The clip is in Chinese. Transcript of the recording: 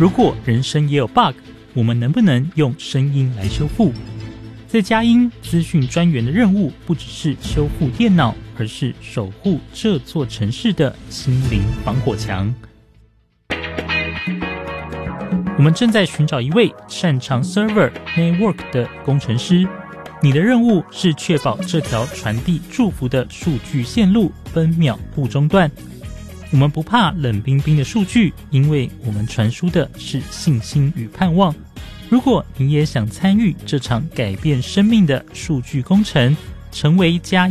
如果人生也有 bug， 我们能不能用声音来修复？在佳音资讯专员的任务不只是修复电脑，而是守护这座城市的心灵防火墙。我们正在寻找一位擅长 server network 的工程师，你的任务是确保这条传递祝福的数据线路分秒不中断。我们不怕冷冰冰的数据，因为我们传输的是信心与盼望。如果你也想参与这场改变生命的数据工程，成为佳